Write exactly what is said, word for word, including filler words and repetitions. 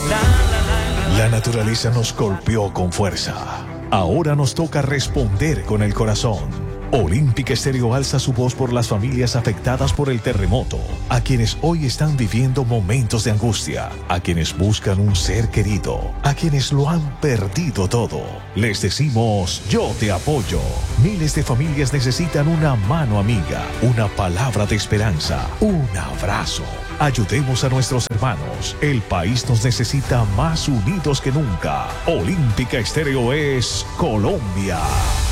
La naturaleza nos golpeó con fuerza. Ahora nos toca responder con el corazón. Olímpica Estéreo alza su voz por las familias afectadas por el terremoto, a quienes hoy están viviendo momentos de angustia, a quienes buscan un ser querido, a quienes lo han perdido todo. Les decimos, yo te apoyo. Miles de familias necesitan una mano amiga, una palabra de esperanza, un abrazo. Ayudemos a nuestros hermanos. El país nos necesita más unidos que nunca. Olímpica Estéreo es Colombia.